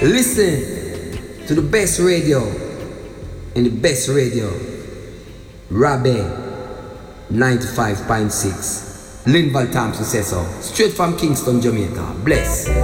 Listen to the best radio in the best radio. Rabbi 95.6. Linval Thompson says so. Straight from Kingston, Jamaica. Bless.